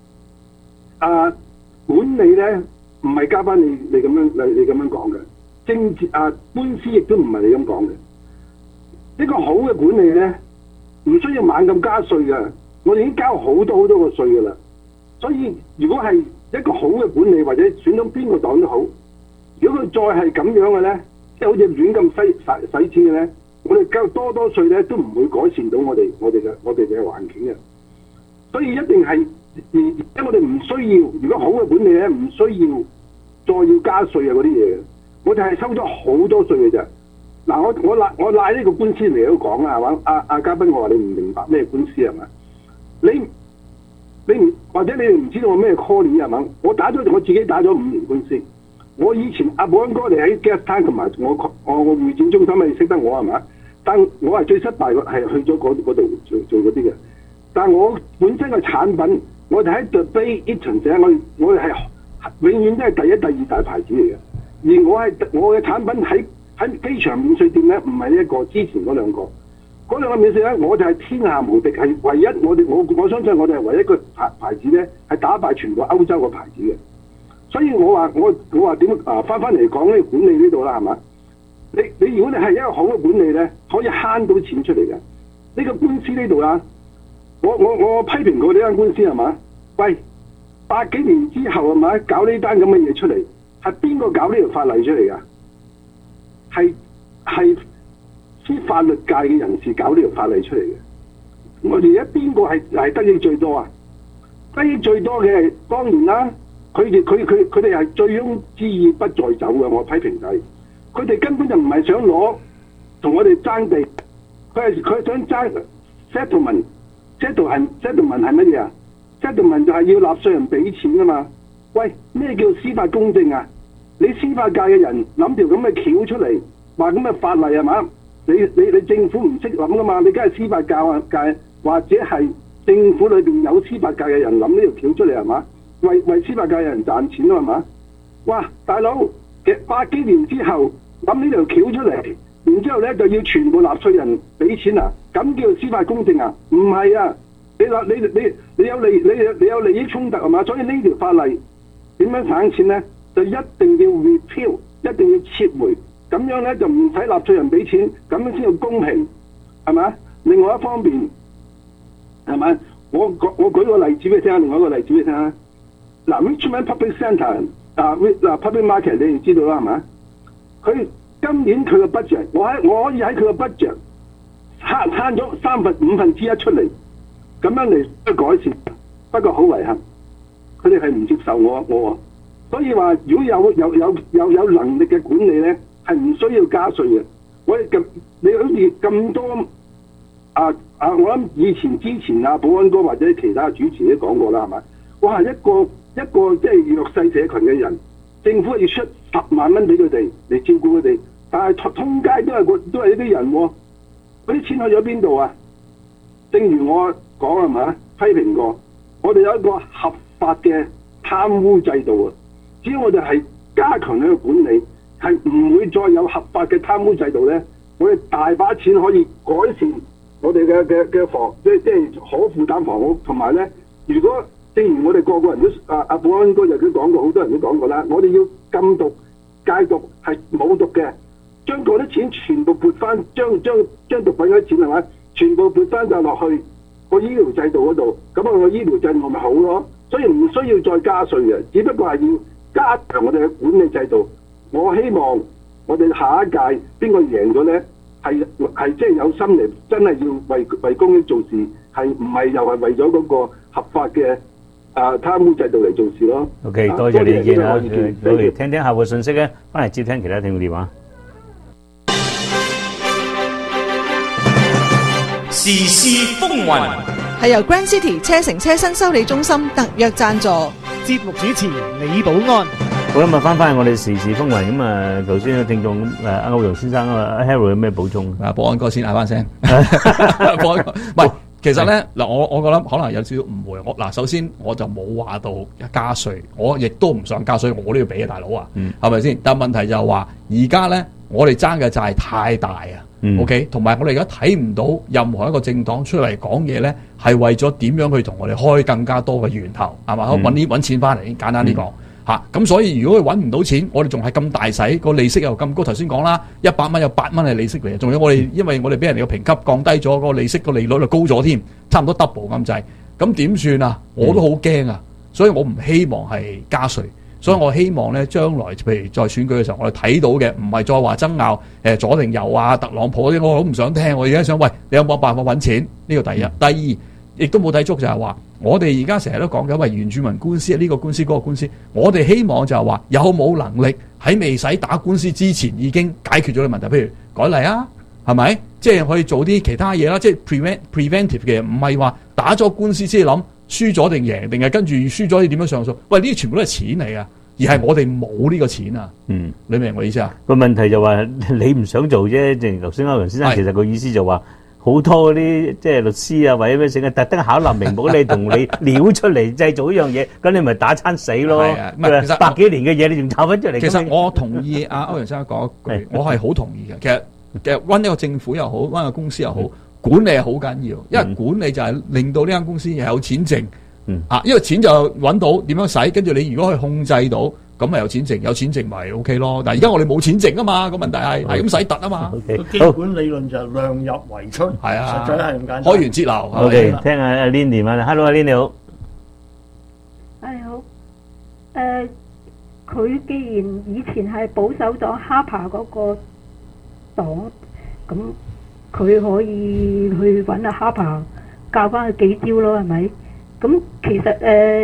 管理咧唔係嘉賓你咁樣講嘅，政治官司亦都唔係你咁講嘅。一個好嘅管理咧，唔需要猛咁加稅嘅，我哋已經交好多個稅㗎啦。所以如果係一個好嘅管理，或者選到邊個黨都好，如果佢再係咁樣嘅咧，即係好似亂咁使錢嘅咧，我哋交多稅咧都唔會改善到我哋嘅環境嘅。所以一定係因為我哋唔需要，如果好嘅管理咧，唔需要再要加稅啊嗰啲嘢嘅，我哋係收咗好多稅嘅啫。嗱，我賴呢個官司嚟都講啦，係嘛？阿嘉賓，我話你唔明白咩官司係嘛？你唔或者你哋唔知道我咩 call 係嘛？我自己打咗5年官司。我以前阿保安哥你喺 Guest Town 同埋我會展中心你識得我係嘛？但我係最失敗嘅係去咗嗰度做嗰啲嘅。但我本身嘅產品，我哋喺 The Bay Eaton 社，我哋係永遠都係第一、第二大牌子嚟嘅。而我嘅產品喺機場免稅店咧，唔係一個，之前嗰兩個。嗰兩個免稅咧，我就係天下無敵，係唯一我相信我哋係唯一一個牌子咧，係打敗全部歐洲嘅牌子嘅。所以我話點翻嚟講呢個管理呢度啦，係嘛？你如果你係一個好嘅管理咧，可以慳到錢出嚟嘅。呢個官司呢度啦，我批評過呢間官司係嘛？喂，8幾年之後係咪搞呢單咁嘅嘢出嚟？係邊個搞呢條法例出嚟㗎？係啲法律界嘅人士搞呢條法例出嚟嘅。我哋而家邊個係得益最多啊？得益最多嘅當然啦，佢哋係醉翁之意不在酒嘅。我批評就係佢哋根本就唔係想攞同我哋爭地，佢想爭 settlement。settlement 係乜嘢啊 ？settlement 就係要納稅人俾錢啊嘛。喂，咩叫司法公正啊？你司法界嘅人諗條咁嘅橋出嚟，話咁嘅法例係嘛？你政府唔識諗噶嘛？你梗係司法界或者係政府裏邊有司法界嘅人諗呢條橋出嚟係嘛？為司法界嘅人賺錢咯係嘛？哇，大佬嘅8幾年之後諗呢條橋出嚟，然之後咧就要全部納稅人俾錢啊？咁叫司法公正啊？唔係啊！你有利益衝突係嘛？所以呢條法例點樣省錢咧？就一定要 repeal， 一定要撤回，咁樣咧就唔使納稅人俾錢，咁樣先叫公平，係咪？另外一方面，係咪？我舉個例子俾你聽，另外一個例子俾你聽啊。嗱 ，Richmond Public Centre Public Market 你哋知道啦，係咪？佢今年佢嘅 budget， 我可以喺佢嘅 budget 慳咗5分之一出嚟，咁樣嚟改善。不過好遺憾，佢哋係唔接受我。所以話，如果有能力嘅管理咧，係唔需要加稅嘅。你好似咁多我諗之前保安哥或者其他主持都講過啦，係咪？哇，一個即係弱勢社群嘅人， 政府要出10萬蚊俾佢哋嚟照顧佢哋，但係通街都係呢啲人喎，嗰啲錢去咗邊度啊？正如我講係咪批評過，我哋有一個合法嘅貪污制度啊！只要我哋係加強呢個管理，係唔會再有合法嘅貪污制度咧，我哋大把錢可以改善我哋嘅房，即係可負擔房屋，同埋咧，如果正如我哋個人都阿保安嗰日都講過，好多人都講過啦，我哋要禁毒、戒毒係冇毒嘅，將嗰啲錢全部撥翻，將毒品嗰啲錢係咪？全部撥翻晒落去個醫療制度嗰度，咁個醫療制度咪好咯？所以唔需要再加稅嘅，只不過係要加強我哋嘅管理制度。我希望我哋下一屆邊個贏咗咧，係即係有心嚟，真係要為公益做事，係唔係又係為咗嗰個合法嘅貪污制度嚟做事咯。 OK， 多謝你意見啊！我哋聽聽客戶信息咧，翻嚟接聽其他聽眾電話。 時事風雲係由 Grand City 車城車身修理中心特約贊助， 節目主持李寶安。 好啦，咁翻我哋時事風雲咁啊！頭先嘅聽眾歐陽先生Harold 有咩補充？ 保安哥先嗌翻聲，保安哥唔係。其實咧嗱，我覺得可能有少少誤會。首先我就冇話到加稅，我亦都唔想加稅，我都要俾嘅大佬啊，係咪先？但問題就係話，而家咧我哋爭嘅債太大啊。OK， 同埋我哋而家睇唔到任何一個政黨出嚟講嘢咧，係為咗點樣去同我哋開更加多嘅源頭，係嘛？揾錢翻嚟，簡單啲講嚇。咁所以如果佢揾唔到錢，我哋仲係咁大使，個利息又咁高。頭先講啦，100蚊有8蚊係利息嚟，仲有我哋因為我哋俾人哋嘅評級降低咗，個利息個利率就高咗添，差唔多 double 咁滯。咁點算啊？我都好驚啊！所以我唔希望係加稅。所以我希望咧，將來譬如在選舉嘅時候，我哋睇到嘅唔係再話爭拗左定右啊，特朗普嗰啲，我好唔想聽。我而家想，喂，你有冇辦法揾錢？呢個第一。第二，亦都冇抵觸就係話，我哋而家成日都講緊，喂，原住民官司呢個官司嗰個官司，我哋希望就係話，有冇能力喺未使打官司之前已經解決咗啲問題，譬如改例啊，係咪？即係去做啲其他嘢啦，即係 preventive 嘅，唔係話打咗官司先諗。輸咗定贏，定係跟住輸咗要點樣上訴？喂，呢啲全部都係錢嚟啊，而係我哋冇呢個錢啊。你明我意思啊？ 個問題就話你唔想做啫。正如頭先歐陽先生其實個意思就話，好多嗰啲即係律師啊，或者咩成日特登考慮名目你同你撩出嚟製造一樣嘢，咁你咪打餐死咯。其實100幾年嘅嘢，你仲炒翻出嚟？ 其實我同意阿歐陽先生講一句，我係好同意嘅。其實揾一個政府又好，揾一個公司又好。管理係好緊要，因為管理就係令到呢間公司有錢剩，因為錢就揾到點樣使，跟住你如果可以控制到，咁咪有錢剩，有錢剩咪 OK 咯。但係而家我哋冇錢剩啊嘛，個問題係咁使突啊嘛。 個基本理論就係量入為出， 係啊， 實在係咁簡單。 開源節流。 OK，聽下阿 Lin 電話啦 ，Hello， 阿 Lin 你好。 好，佢既然以前係保守黨哈帕嗰個黨，咁。佢可以去揾阿哈帕教翻佢幾招咯，係咪？咁其實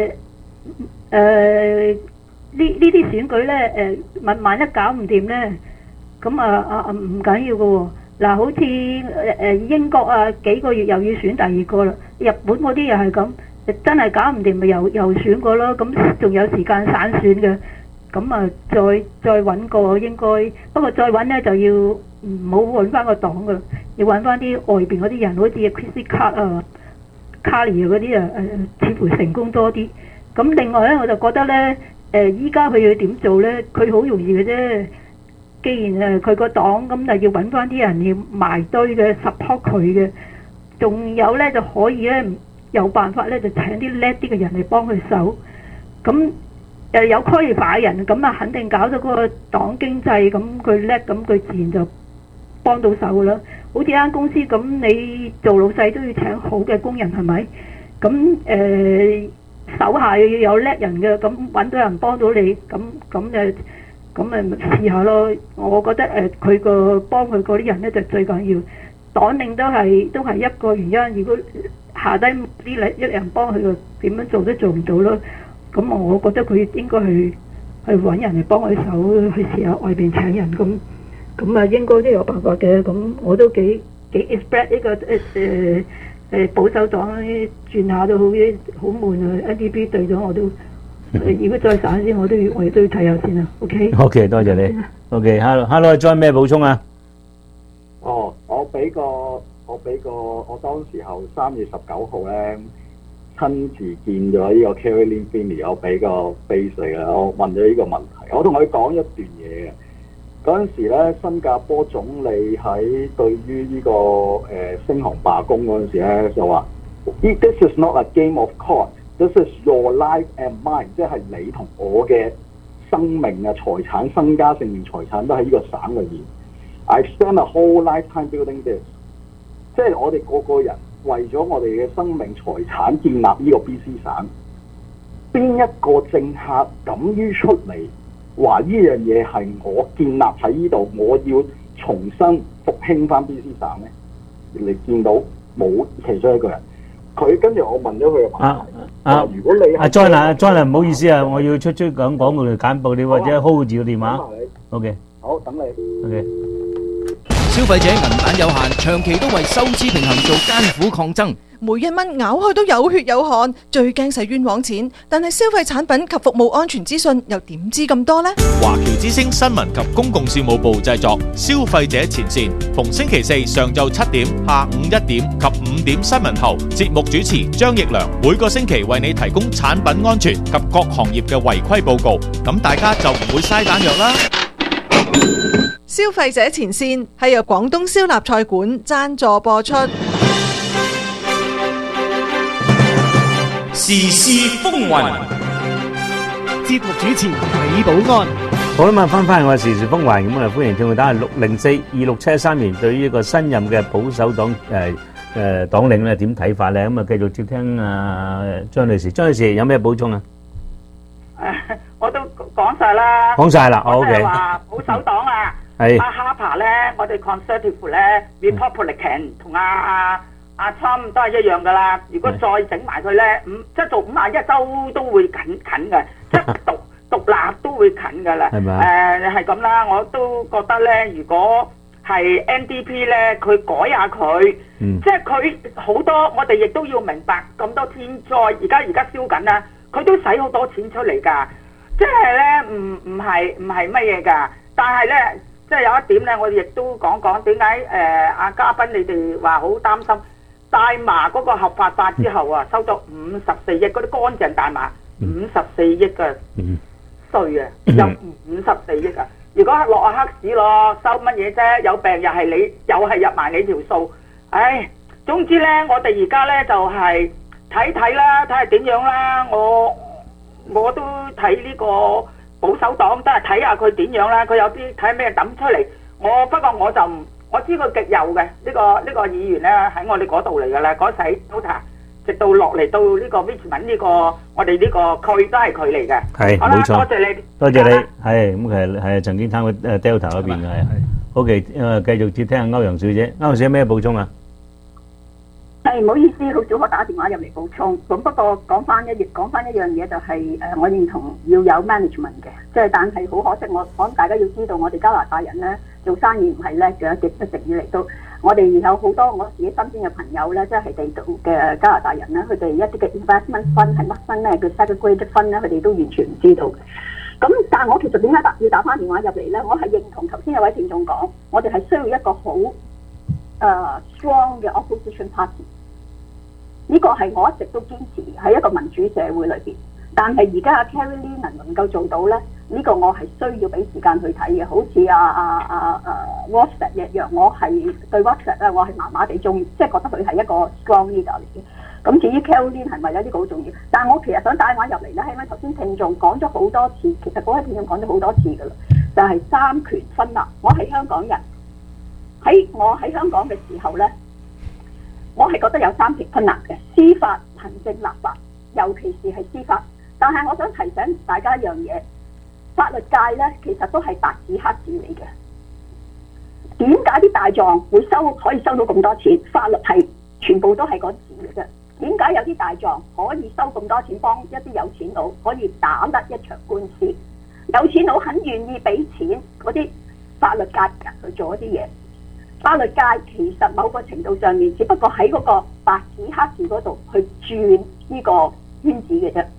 呢啲選舉咧萬一搞唔掂咧，咁唔緊要嘅喎。嗱，好似英國啊，幾個月又要選第二個啦。日本嗰啲又係咁，真係搞唔掂咪又選過咯。咁仲有時間散選嘅，咁啊再揾個應該，不過再揾咧就要唔好揾翻個黨噶啦。要揾翻啲外邊嗰啲人，好似 Chris 卡利嗰啲似乎成功多啲。咁另外咧，我就覺得咧，依家佢要點做咧？佢好容易嘅啫。既然佢個黨咁，就要揾翻啲人要埋堆嘅 support 佢嘅。仲有咧就可以咧有辦法咧，就請啲叻啲嘅人嚟幫佢手。咁有 qualify 嘅人，咁啊肯定搞到嗰個黨經濟，咁佢叻，咁佢自然就幫到手噶啦。好似間公司咁，你做老細都要請好嘅工人，係咪？咁手下要有叻人嘅，咁揾到人幫到你，咁試下咯。我覺得佢個幫佢嗰啲人咧就最緊要。黨領都係一個原因。如果下低啲一人幫佢，點樣做都做唔到咯。咁我覺得佢應該去揾人嚟幫佢手，去試下外邊請人咁。咁啊，應該都有辦法嘅。咁我都幾 expect 呢個保守黨轉下都好悶啊。NDP 對咗我都如果再散先，我哋都要睇下先啦。OK。 OK， 多謝你。OK，hello，再咩補充啊？ 哦，我當時候3月19號咧親自見咗呢個 Caroline Finney， 我俾個 base 嚟嘅，我問咗呢個問題，我同佢講一段嘢嘅。嗰陣時咧，新加坡總理喺對於呢個星航罷工嗰陣時咧就話 ：This is not a game of cards, this is your life and mine， 即係你同我嘅生命啊、財產、身家性命、財產都喺呢個省裏面。I spend a whole lifetime building this， 即係我哋個個人為咗我哋嘅生命財產建立呢個 BC 省，邊一個政客敢於出嚟話呢樣嘢係我建立喺呢度，我要重新復興翻 BC 省咧？你見到冇其中一個人，佢跟住我問咗佢嘅問題。如果你 John 唔好意思啊，我要出講廣告嚟簡報你，或者 hold 住個電話。OK。 好，等你。 OK。 消費者銀彈有限，長期都為收支平衡做艱苦抗爭。 每一蚊咬開都有血有汗，最驚使冤枉錢。但係消費產品及服務安全資訊又點知咁多呢？ 華僑之聲新聞及公共事務部製作，消費者前線，逢星期四上晝7點、下午1點及5點新聞後，節目主持張奕良每個星期為你提供產品安全及各行業嘅違規報告，咁大家就唔會嘥彈藥啦。 消費者前線係由廣東燒臘菜館贊助播出。 時事風雲， 節目主持李寶安。 好啦，咁翻我時事風雲，咁啊歡迎聽眾打604-2673，對於呢個新任嘅保守黨黨領咧點睇法咧？咁啊繼續接聽張女士，張女士有咩補充啊？ 我都講晒啦。 講晒啦，OK。 我就係話保守黨啊，阿哈帕咧，我哋 Conservative 咧 ，Republican 同阿Trump 都係一樣噶啦。如果再整埋佢咧，即係做51州都會近嘅，即係獨立都會近噶啦。係咪？係咁啦，我都覺得咧，如果係 NDP 咧，佢改下佢，即係佢好多，我哋亦都要明白咁多天災，而家燒緊啦，佢都使好多錢出嚟㗎。即係咧，唔係乜嘢㗎，但係咧，即係有一點咧，我哋亦都講點解阿嘉賓你哋話好擔心大麻嗰個合法化之後啊，收咗54億嗰啲乾淨大麻54億嘅稅啊，有54億啊！如果落下黑市咯，收乜嘢啫？有病又係你，又係入埋你條數。唉，總之咧，我哋而家咧就係睇啦，睇下點樣啦，我都睇呢個保守黨，都係睇下佢點樣啦。佢有啲睇咩抌出嚟，不過我就唔，我知佢極右嘅呢個議員咧喺我哋嗰度嚟噶啦，嗰時 Tota 直到落嚟到呢個 Richmond 呢個我哋呢個區都係佢嚟嘅。 係，冇錯。 多謝你， 多謝你。係咁，其實係曾經參過Delta 嗰邊嘅係。OK，繼續接聽歐陽小姐。歐陽小姐咩補充啊？ 係唔好意思，好少可打電話入嚟補充。咁不過講翻一樣嘢就係我認同要有 management 嘅，即係但係好可惜，我諗大家要知道，我哋加拿大人咧做生意唔係叻嘅，一直以嚟都，我哋有好多我自己身邊嘅朋友咧，即係地道嘅加拿大人咧，佢哋一啲嘅 investment fund 係乜 fund 咧，叫 segregated fund 咧，佢哋都完全唔知道嘅。咁但係我其實點解要打翻電話入嚟咧？我係認同頭先有位聽眾講，我哋係需要一個好strong 嘅 opposition party。呢個係我一直都堅持喺一個民主社會裏邊，但係而家阿 Caroline 能夠做到咧，呢個我係需要俾時間去睇嘅。好似WhatsApp 一樣，我係對 WhatsApp 咧，我係麻麻地中意，即係覺得佢係一個 strong leader 嚟嘅。咁至於 Caroline 係咪咧？呢個好重要。但係我其實想打電話入嚟咧，係因為頭先聽眾講咗好多次，其實嗰位聽眾講咗好多次㗎啦，就係三權分立。我係香港人，我喺香港嘅時候咧，我係覺得有三權分立嘅，司法、行政、立法，尤其是係司法。但係我想提醒大家一樣嘢，法律界咧其實都係白紙黑字嚟嘅。點解啲大狀會可以收到咁多錢？法律係全部都係嗰字嘅啫。點解有啲大狀可以收咁多錢幫一啲有錢佬可以打得一場官司？有錢佬很願意俾錢嗰啲法律界人去做一啲嘢。法律界其實某個程度上面，只不過喺嗰個白紙黑字嗰度去轉呢個圈子嘅啫。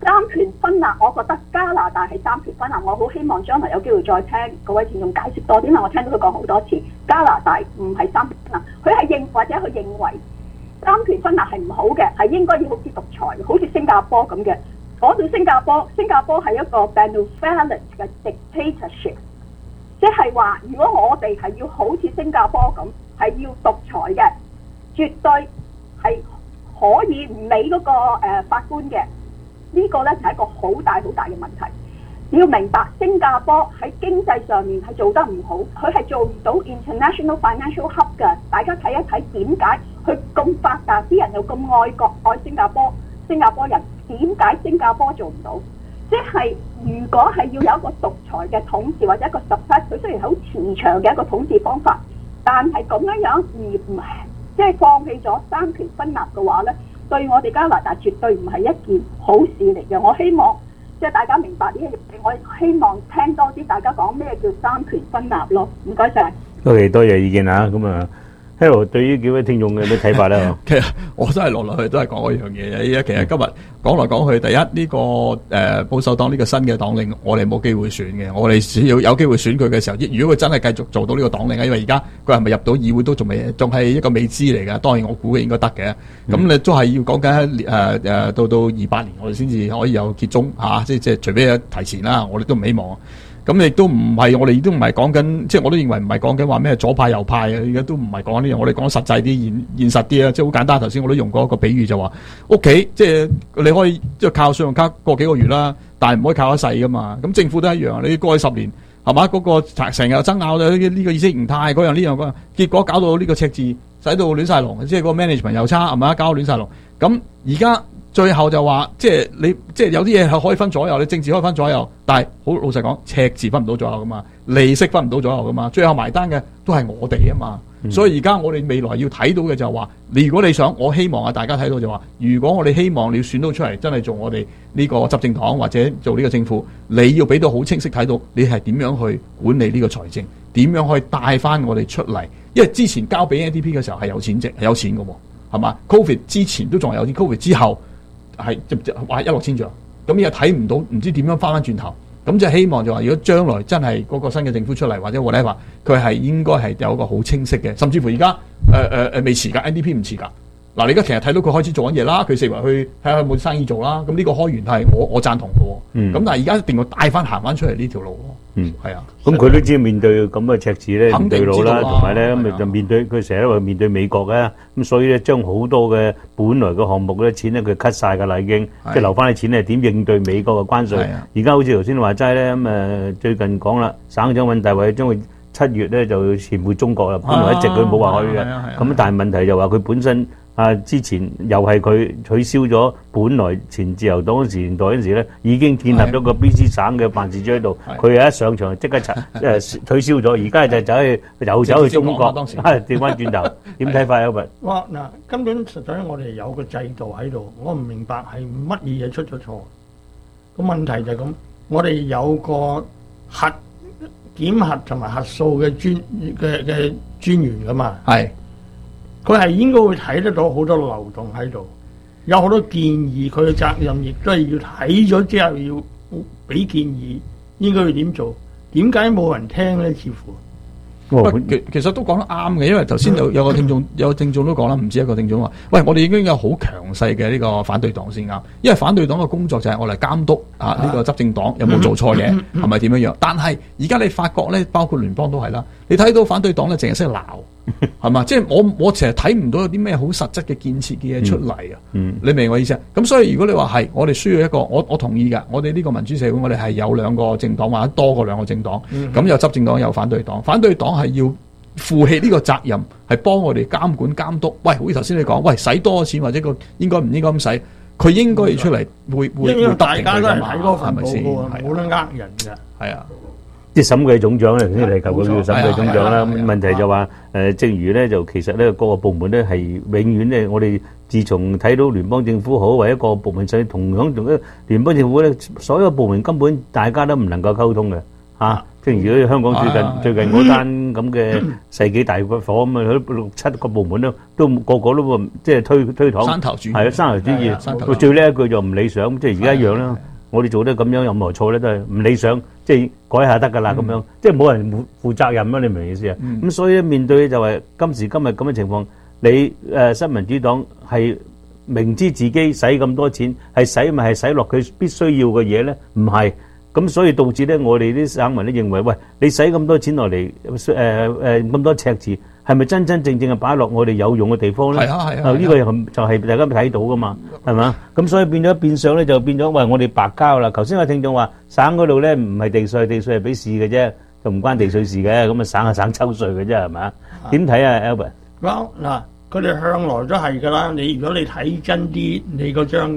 三權分立，我覺得加拿大係三權分立。我好希望將來有機會再聽各位聽眾解釋多啲，因為我聽到佢講好多次，加拿大唔係三權分立，佢係或者佢認為三權分立係唔好嘅，係應該要好似獨裁，好似新加坡咁嘅。講到新加坡係一個 benevolent 嘅 dictatorship， 即係話如果我哋係要好似新加坡咁，係要獨裁嘅，絕對係可以唔理嗰個法官嘅。呢個呢就係一個好大好大嘅問題。要明白新加坡喺經濟上面係做得唔好，佢係做唔到 international financial hub 嘅。大家睇一睇點解佢咁發達，啲人又咁愛國愛新加坡人，點解新加坡做唔到？即係如果係要有一個獨裁嘅統治或者一個 suppress， 佢雖然好慈祥嘅一個統治方法，但係咁樣而唔係即係放棄咗三權分立嘅話呢，對我哋加拿大絕對唔係一件好事嚟嘅。我希望即係大家明白呢一樣嘢，我希望聽多啲大家講咩叫三權分立咯。唔該晒。 多謝意見啊，咁啊。Harold 對於幾位聽眾嘅啲睇法咧， 其實我真係落去都係講嗰樣嘢嘅。依家其實今日講來講去，第一呢個保守黨呢個新嘅黨領，我哋冇機會選嘅。我哋只要有機會選佢嘅時候，如果佢真係繼續做到呢個黨領，因為而家佢係咪入到議會都仲係一個未知嚟嘅。當然我估佢應該得嘅。咁你都係要講緊到28年，我哋先至可以有結中嚇，即係除非提前啦，我哋都唔希望。咁亦都唔係，我哋亦都唔係講緊，即係我都認為唔係講緊話咩左派右派啊！而家都唔係講呢樣，我哋講實際啲、現實啲啊！即係好簡單。頭先我都用過一個比喻就話，屋企即係你可以即係靠信用卡過幾個月啦，但係唔可以靠一世噶嘛。咁政府都一樣，你過去10年係嘛？嗰個成日爭拗呢個意識形態嗰樣呢樣嗰樣，結果搞到呢個赤字，使到亂晒龍，即係個 management 又差係嘛？搞到亂晒龍。咁而家最後就話，即係你即係有啲嘢係可以分左右，你政治可以分左右，但係好老實講，赤字分唔到左右噶嘛，利息分唔到左右噶嘛，最後埋單嘅都係我哋啊嘛。所以而家我哋未來要睇到嘅就係話，如果你想，我希望啊大家睇到就話，如果我哋希望你要選到出嚟，真係做我哋呢個執政黨或者做呢個政府，你要俾到好清晰睇到你係點樣去管理呢個財政，點樣可以帶翻我哋出嚟。因為之前交俾 NDP 嘅時候係有錢嘅喎，係嘛 ？Covid 之前都仲係有錢 ，Covid 之後係話一落千丈，咁又睇唔到，唔知點樣翻轉頭。咁就希望就話，如果將來真係嗰個新嘅政府出嚟，或者 whatever， 佢係應該係有一個好清晰嘅，甚至乎而家未遲㗎 ，NDP 唔遲㗎。嗱，你而家其實睇到佢開始做緊嘢啦，佢四圍去睇下有冇生意做啦。咁呢個開源係我贊同嘅喎。咁但係而家一定要帶翻行翻出嚟呢條路喎。係啊。咁佢都知面對咁嘅赤字咧唔對路啦，同埋咧咁就面對佢成日都話面對美國嘅，咁所以咧將好多嘅本來嘅項目咧錢咧佢 cut 曬㗎啦已經，即係留翻啲錢咧點應對美國嘅關稅。而家好似頭先話齋咧咁最近講啦，省長尹大偉將會7月咧就前會中國啦，本來一直佢冇話去嘅，咁但係問題就話佢本身。之前又係佢取消咗，本來前自由黨年代嗰時咧，已經建立咗個 BC 省嘅辦事處喺度。佢一上場即刻取消咗，而家就走去中國，調翻轉頭。點睇法啊？ 哇！嗱，根本實際我哋有個制度喺度，我唔明白係乜嘢出咗錯。個問題就係咁，我哋有個檢核同埋核數嘅專員噶嘛。係。佢係應該會睇得到好多漏洞喺度，有好多建議，佢嘅責任亦都係要睇咗之後要俾建議，應該要點做？點解冇人聽咧？似乎其實都講得啱嘅，因為頭先有個聽眾都講啦，唔止一個聽眾話：喂，我哋已經有好強勢嘅呢個反對黨先啱，因為反對黨嘅工作就係我嚟監督呢個執政黨有冇做錯嘢，係咪點樣樣？但係而家你發覺咧，包括聯邦都係啦，你睇到反對黨咧，淨係識鬧。係嘛？即係我成日睇唔到有啲咩好實質嘅建設嘅嘢出嚟啊！你明我意思啊？咁所以如果你話係，我哋需要一個，我同意㗎。我哋呢個民主社會，我哋係有2個政黨或者多過2個政黨，咁有執政黨有反對黨。反對黨係要負起呢個責任，係幫我哋監管監督。喂，好似頭先你講，喂，使多錢或者個應該唔應該咁使，佢應該要出嚟會大家都係睇嗰份報告啊，冇得呃人㗎。係啊。 即係審計總長咧，頭先你提及過叫審計總長啦。問題就話正如咧，就其實咧各個部門咧係永遠咧，我哋自從睇到聯邦政府好或者各個部門上同樣同聯邦政府咧，所有部門根本大家都唔能夠溝通嘅嚇。 即係如果香港最近嗰單咁嘅世紀大火咁啊，佢6、7個部門都個個都即係推搪， 山頭主義係啊，山頭主義。最叻一句就唔理想，即係而家一樣啦。我哋做得咁樣有冇錯咧？都係唔理想，即係改下得㗎啦咁樣，即係冇人負責任啊！你明唔明意思啊？咁所以面對就係今時今日咁嘅情況，你新民主黨係明知自己使咁多錢，係使咪係使落佢必須要嘅嘢咧？唔係。咁所以導致咧，我哋啲省民咧認為，喂，你使咁多錢落嚟，咁多赤字，係咪真正係擺落我哋有用嘅地方咧？ 係啊， 呢個就係大家睇到噶嘛，係嘛？咁所以變相咧就變咗，喂，我哋白交啦。頭先個聽眾話，省嗰度咧唔係地稅係俾市嘅啫，就唔關地稅事嘅，咁啊省抽稅嘅啫，係咪？點睇啊 Albert？ 嗱，佢哋向來都係㗎啦。如果你睇真啲，你嗰張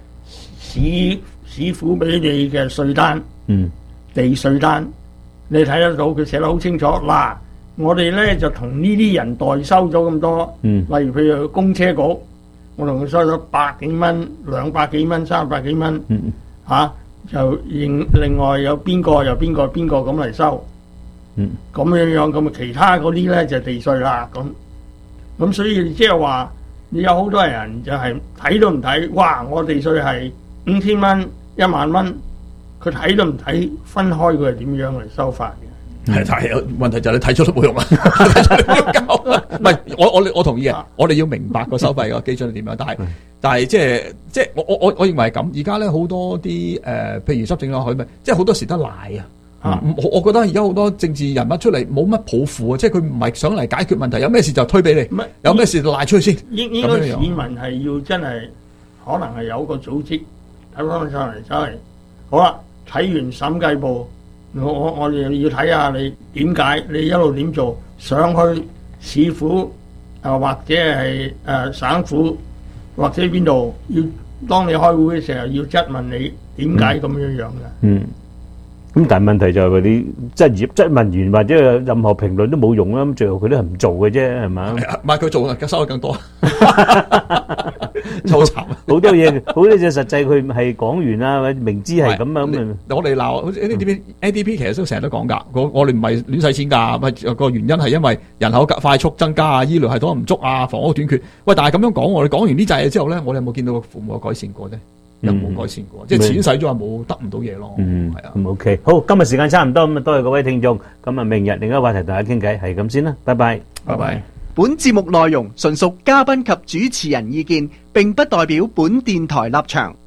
市府俾你嘅稅單，地稅單，你睇得到佢寫得好清楚。嗱，我哋咧就同呢啲人代收咗咁多，例如譬如公車局，我同佢收咗100幾蚊、200幾蚊、300幾蚊，就另外有邊個咁嚟收，咁樣咁啊，其他嗰啲咧就地稅啦。咁所以即係話，你有好多人就係睇都唔睇，哇！我地稅係5000蚊、1萬蚊，佢睇都唔睇，分開佢係點樣嚟收法嘅。 係，但係問題就係你睇咗都冇用啊！唔係，我同意嘅，我哋要明白個收費個基準係點樣，但係即係我認為係咁。而家咧好多啲譬如執政落去咪，即係好多時得賴啊！我覺得而家好多政治人物出嚟冇乜抱負啊，即係佢唔係想嚟解決問題，有咩事就推俾你，有咩事就賴出去先。 應該市民係要真係可能係有個組織睇翻上嚟，真係好啦。睇完審計部，我哋要睇下你點解，你一路點做，上去市府或者係省府或者邊度，要當你開會嘅時候要質問你點解咁樣樣嘅。 咁但係問題就係嗰啲質問完或者任何評論都冇用啦，咁最後佢都係唔做嘅啫，係嘛？ 唔係佢做啊，收得更多，好慘。 好多嘢，好多嘢實際佢係講完啦，或者明知係咁啊咁啊。 我哋鬧 NDP 其實都成日都講㗎，我哋唔係亂使錢㗎，個原因係因為人口快速增加啊，醫療系統唔足啊，房屋短缺。喂，但係咁樣講，我哋講完呢紮嘢之後咧，我哋有冇見到個服務有改善過咧？有冇改善過？即係錢使咗冇得唔到嘢咯。係啊。 咁 OK， 好，今日時間差唔多，咁啊多謝各位聽眾。咁啊，明日另一個話題大家傾偈，係咁先啦，拜拜。 拜拜。 本節目內容純屬嘉賓及主持人意見，並不代表本電台立場。